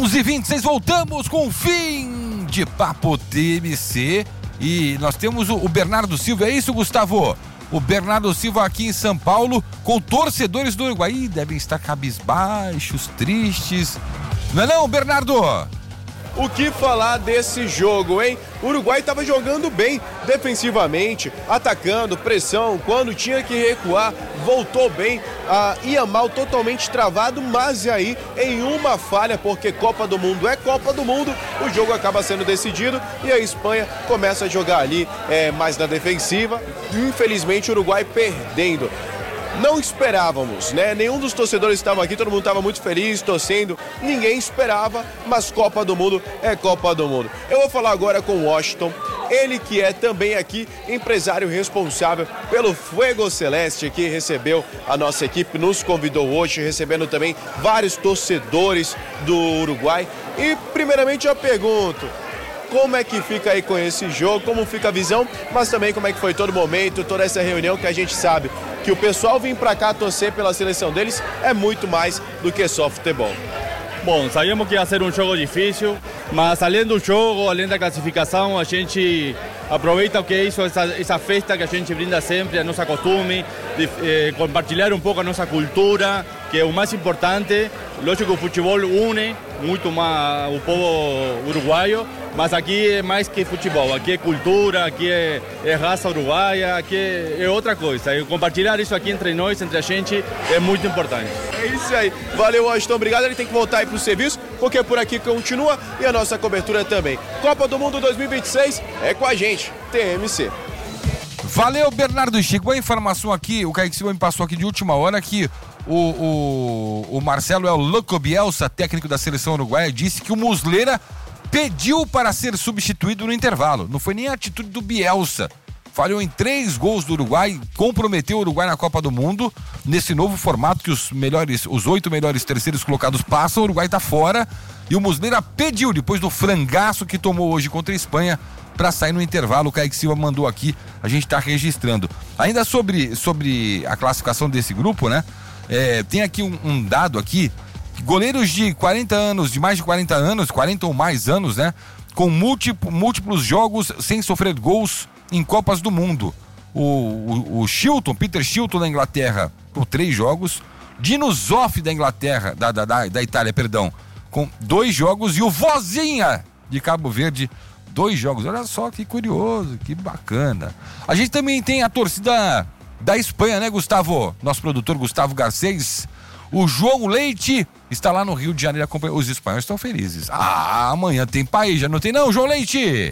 11h26, voltamos com o fim de Papo TMC e nós temos o Bernardo Silva, é isso, Gustavo? O Bernardo Silva aqui em São Paulo com torcedores do Uruguai. Ih, devem estar cabisbaixos, tristes. Não é não, Bernardo? O que falar desse jogo, hein? O Uruguai estava jogando bem defensivamente, atacando, pressão, quando tinha que recuar, voltou bem, ia mal, totalmente travado, mas aí em uma falha, porque Copa do Mundo é Copa do Mundo, o jogo acaba sendo decidido e a Espanha começa a jogar ali mais na defensiva, infelizmente o Uruguai perdendo. Não esperávamos, né? Nenhum dos torcedores estava aqui, todo mundo estava muito feliz, torcendo. Ninguém esperava, mas Copa do Mundo é Copa do Mundo. Eu vou falar agora com o Washington, ele que é também aqui empresário responsável pelo Fuego Celeste, que recebeu a nossa equipe, nos convidou hoje, recebendo também vários torcedores do Uruguai. E primeiramente eu pergunto, como é que fica aí com esse jogo, como fica a visão, mas também como é que foi todo momento, toda essa reunião que a gente sabe que o pessoal vir para cá torcer pela seleção deles é muito mais do que só futebol. Bom, sabíamos que ia ser um jogo difícil, mas além do jogo, além da classificação, a gente aproveita o que é isso, essa festa que a gente brinda sempre, a nossa costume, de compartilhar um pouco a nossa cultura, que é o mais importante. Lógico que o futebol une muito mais o povo uruguaio, mas aqui é mais que futebol, aqui é cultura, aqui é raça uruguaia, aqui é outra coisa. E compartilhar isso aqui entre nós, entre a gente, é muito importante. É isso aí. Valeu, Washington. Obrigado. Ele tem que voltar aí pro serviço, porque por aqui continua e a nossa cobertura também. Copa do Mundo 2026 é com a gente, TMC. Valeu, Bernardo Chico. A informação aqui, o Kaique Silva me passou aqui de última hora que o Marcelo Louco Bielsa, técnico da seleção uruguaia, disse que o Muslera pediu para ser substituído no intervalo. Não foi nem a atitude do Bielsa. Falhou em 3 gols do Uruguai, comprometeu o Uruguai na Copa do Mundo, nesse novo formato que os 8 melhores terceiros colocados passam, o Uruguai tá fora, e o Muslera pediu, depois do frangaço que tomou hoje contra a Espanha, para sair no intervalo. O Kaique Silva mandou aqui, a gente tá registrando. Ainda sobre a classificação desse grupo, né? Tem aqui um dado aqui, goleiros de 40 anos, de mais de 40 anos, 40 ou mais anos, né? Com múltiplos jogos sem sofrer gols em Copas do Mundo. O Peter Shilton da Inglaterra, com 3 jogos. Dino Zoff da Inglaterra, da Itália, perdão, com 2 jogos. E o Vozinha de Cabo Verde, 2 jogos. Olha só que curioso, que bacana. A gente também tem a torcida da Espanha, né, Gustavo? Nosso produtor Gustavo Garcês. O João Leite está lá no Rio de Janeiro acompanhando. Os espanhóis estão felizes. Amanhã tem país, já não tem não, João Leite?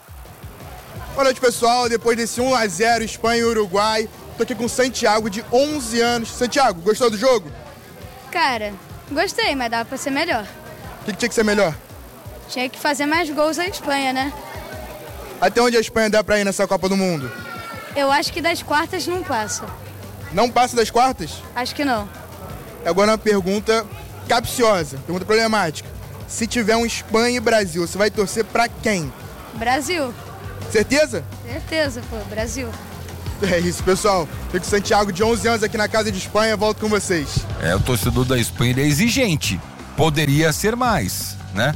Boa noite, pessoal. Depois desse 1-0 Espanha e Uruguai, tô aqui com o Santiago, de 11 anos. Santiago, gostou do jogo? Cara, gostei, mas dava pra ser melhor. O que tinha que ser melhor? Tinha que fazer mais gols a Espanha, né? Até onde a Espanha dá pra ir nessa Copa do Mundo? Eu acho que das quartas não passa. Não passa das quartas? Acho que não. Agora uma pergunta capciosa, pergunta problemática. Se tiver um Espanha e Brasil, você vai torcer pra quem? Brasil. Certeza? Certeza, pô, Brasil. É isso, pessoal. Fico com o Santiago, de 11 anos, aqui na Casa de Espanha. Volto com vocês. O torcedor da Espanha, ele é exigente. Poderia ser mais, né?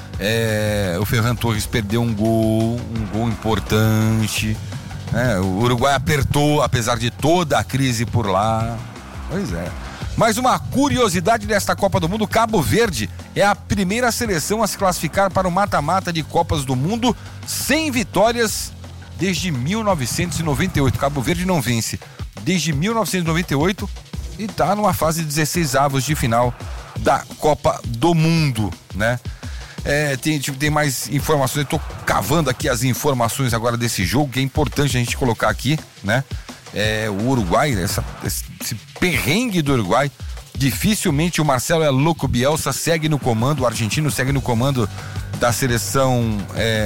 O Ferran Torres perdeu um gol importante, né? O Uruguai apertou, apesar de toda a crise por lá. Pois é. Mais uma curiosidade desta Copa do Mundo: Cabo Verde é a primeira seleção a se classificar para o mata-mata de Copas do Mundo sem vitórias desde 1998. Cabo Verde não vence desde 1998 e está numa fase de 16avos de final da Copa do Mundo, né? Tem mais informações, eu tô cavando aqui as informações agora desse jogo, que é importante a gente colocar aqui, né? O Uruguai, esse perrengue do Uruguai, dificilmente o Marcelo Louco Bielsa segue no comando, o argentino segue no comando da seleção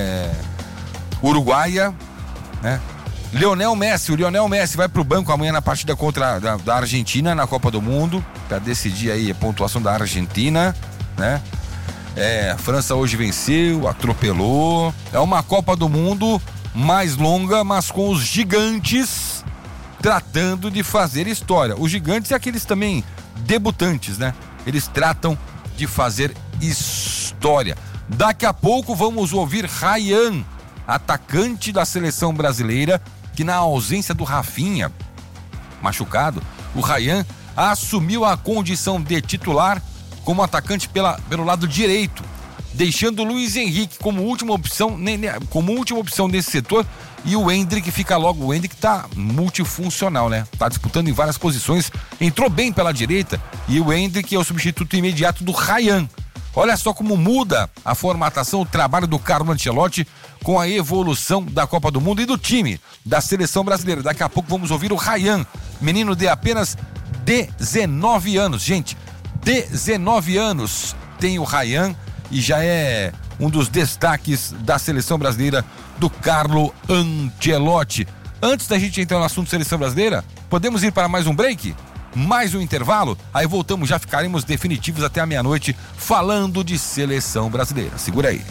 uruguaia, né? O Lionel Messi vai pro banco amanhã na partida contra da Argentina na Copa do Mundo, para decidir aí a pontuação da Argentina, né? A França hoje venceu, atropelou. É uma Copa do Mundo mais longa, mas com os gigantes tratando de fazer história. Os gigantes e aqueles também debutantes, né? Eles tratam de fazer história. história. Daqui a pouco vamos ouvir Ryan, atacante da seleção brasileira, que na ausência do Rafinha, machucado, o Ryan assumiu a condição de titular como atacante pelo lado direito, deixando o Luiz Henrique como última opção nesse setor, e o Endrick fica logo. O Endrick tá multifuncional, né? Tá disputando em várias posições, entrou bem pela direita, e o Endrick é o substituto imediato do Ryan. Olha só como muda a formatação, o trabalho do Carlo Ancelotti com a evolução da Copa do Mundo e do time da seleção brasileira. Daqui a pouco vamos ouvir o Ryan, menino de apenas 19 anos. Gente, 19 anos tem o Ryan e já é um dos destaques da seleção brasileira do Carlo Ancelotti. Antes da gente entrar no assunto seleção brasileira, podemos ir para mais um break? Mais um intervalo? Aí voltamos, já ficaremos definitivos até a meia-noite falando de seleção brasileira. Segura aí.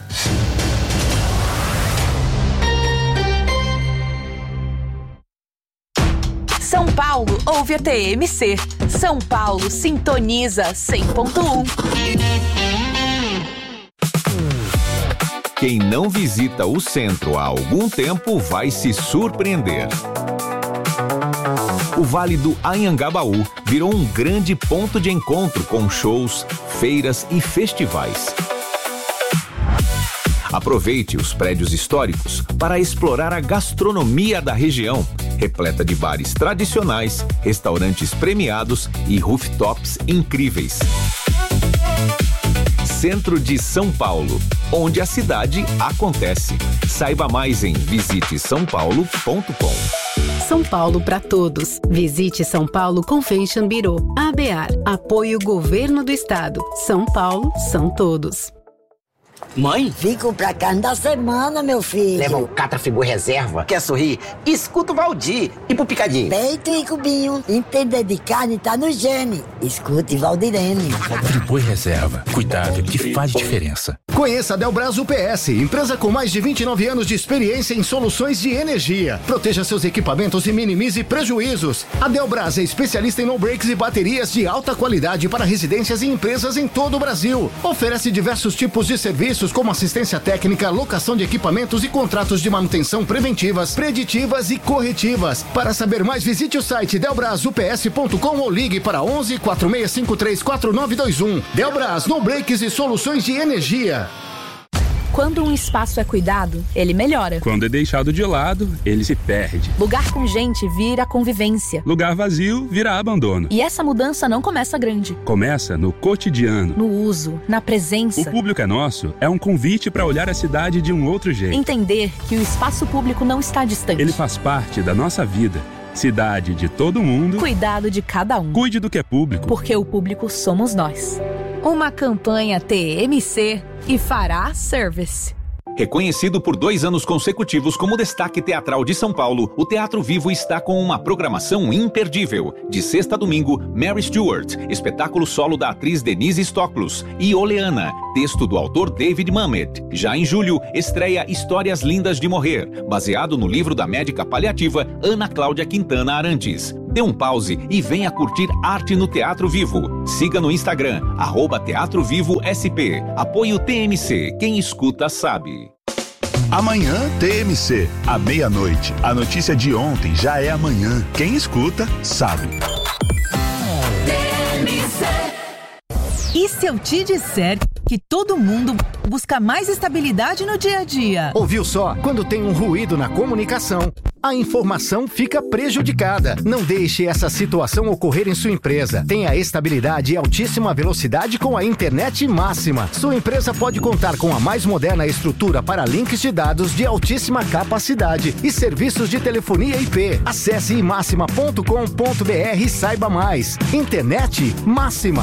São Paulo ouve a TMC. São Paulo sintoniza 100.1. Quem não visita o centro há algum tempo vai se surpreender. O Vale do Anhangabaú virou um grande ponto de encontro com shows, feiras e festivais. Aproveite os prédios históricos para explorar a gastronomia da região, repleta de bares tradicionais, restaurantes premiados e rooftops incríveis. Centro de São Paulo, onde a cidade acontece. Saiba mais em visitesaopaulo.com. São Paulo para todos. Visite São Paulo Convention Bureau. ABAR. Apoio Governo do Estado. São Paulo são todos. Mãe? Vim comprar carne da semana, meu filho. Leva um Catrafigu Reserva. Quer sorrir? Escuta o Valdir. E pro Picadinho? Peito e cubinho. Entender de carne tá no gene. Escute Valdirene. Friboi Reserva. Cuidado que faz diferença. Conheça a Delbras UPS, empresa com mais de 29 anos de experiência em soluções de energia. Proteja seus equipamentos e minimize prejuízos. A Delbras é especialista em no-breaks e baterias de alta qualidade para residências e empresas em todo o Brasil. Oferece diversos tipos de serviços como assistência técnica, locação de equipamentos e contratos de manutenção preventivas, preditivas e corretivas. Para saber mais, visite o site delbrasups.com ou ligue para 11 4653 4921. Delbras, no-breaks e soluções de energia. Quando um espaço é cuidado, ele melhora. Quando é deixado de lado, ele se perde. Lugar com gente vira convivência. Lugar vazio vira abandono. E essa mudança não começa grande. Começa no cotidiano. No uso, na presença. O Público é Nosso é um convite para olhar a cidade de um outro jeito. Entender que o espaço público não está distante. Ele faz parte da nossa vida. Cidade de todo mundo. Cuidado de cada um. Cuide do que é público. Porque o público somos nós. Uma campanha TMC e Fará Service. Reconhecido por 2 anos consecutivos como destaque teatral de São Paulo, o Teatro Vivo está com uma programação imperdível. De sexta a domingo, Mary Stuart, espetáculo solo da atriz Denise Stoklos, e Oleana, texto do autor David Mamet. Já em julho, estreia Histórias Lindas de Morrer, baseado no livro da médica paliativa Ana Cláudia Quintana Arantes. Dê um pause e venha curtir arte no Teatro Vivo. Siga no Instagram, @Teatro Vivo SP. Apoio TMC, quem escuta sabe. Amanhã, TMC, à meia-noite. A notícia de ontem já é amanhã. Quem escuta, sabe. E se eu te disser que todo mundo busca mais estabilidade no dia a dia? Ouviu só? Quando tem um ruído na comunicação, a informação fica prejudicada. Não deixe essa situação ocorrer em sua empresa. Tenha estabilidade e altíssima velocidade com a internet máxima. Sua empresa pode contar com a mais moderna estrutura para links de dados de altíssima capacidade e serviços de telefonia IP. Acesse imaxima.com.br e saiba mais. Internet máxima.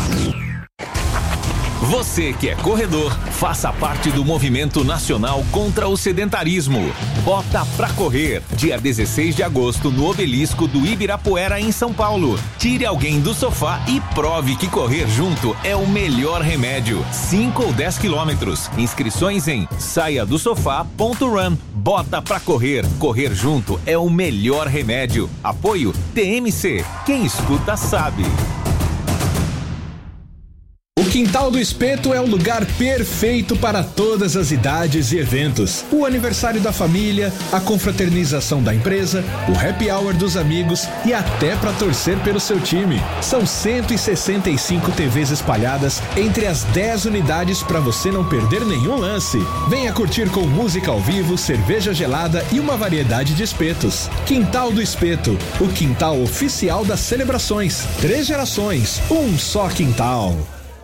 Você que é corredor, faça parte do movimento nacional contra o sedentarismo. Bota pra correr, dia 16 de agosto no Obelisco do Ibirapuera, em São Paulo. Tire alguém do sofá e prove que correr junto é o melhor remédio. 5 ou 10 quilômetros. Inscrições em saiadosofá.run. Bota pra correr. Correr junto é o melhor remédio. Apoio TMC. Quem escuta sabe. O Quintal do Espeto é o lugar perfeito para todas as idades e eventos. O aniversário da família, a confraternização da empresa, o happy hour dos amigos e até para torcer pelo seu time. São 165 TVs espalhadas entre as 10 unidades para você não perder nenhum lance. Venha curtir com música ao vivo, cerveja gelada e uma variedade de espetos. Quintal do Espeto, o quintal oficial das celebrações. 3 gerações, um só quintal.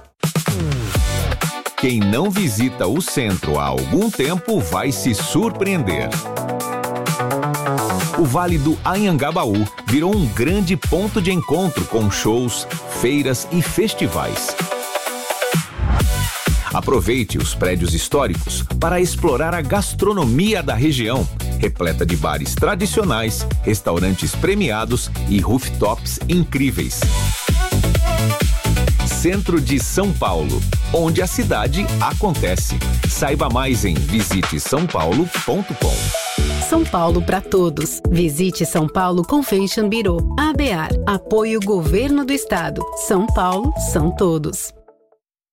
Quem não visita o centro há algum tempo vai se surpreender. O Vale do Anhangabaú virou um grande ponto de encontro com shows, feiras e festivais. Aproveite os prédios históricos para explorar a gastronomia da região, repleta de bares tradicionais, restaurantes premiados e rooftops incríveis. Centro de São Paulo, onde a cidade acontece. Saiba mais em visitesaopaulo.com. São Paulo para todos. Visite São Paulo Convention Bureau. ABAR. Apoio Governo do Estado. São Paulo são todos.